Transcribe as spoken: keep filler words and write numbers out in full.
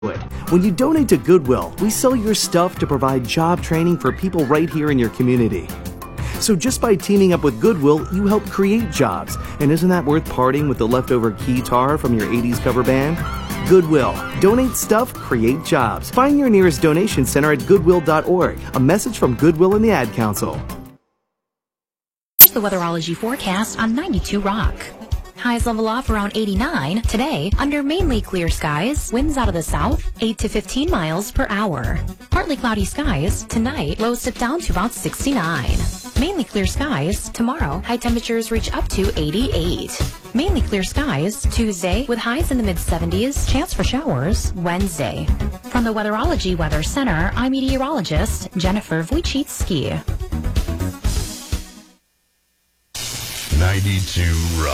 When you donate to Goodwill, we sell your stuff to provide job training for people right here in your community. So just by teaming up with Goodwill, you help create jobs. And isn't that worth parting with the leftover guitar from your eighties cover band? Goodwill. Donate stuff, create jobs. Find your nearest donation center at goodwill dot org. A message from Goodwill and the Ad Council. The weatherology forecast on ninety-two Rock. Highs level off around eighty-nine. Today, under mainly clear skies, winds out of the south, eight to fifteen miles per hour. Partly cloudy skies. Tonight, lows dip down to about sixty-nine. Mainly clear skies. Tomorrow, high temperatures reach up to eighty-eight. Mainly clear skies. Tuesday, with highs in the mid seventies. Chance for showers. Wednesday. From the Weatherology Weather Center, I'm meteorologist Jennifer Wojcicki. ninety-two Rock.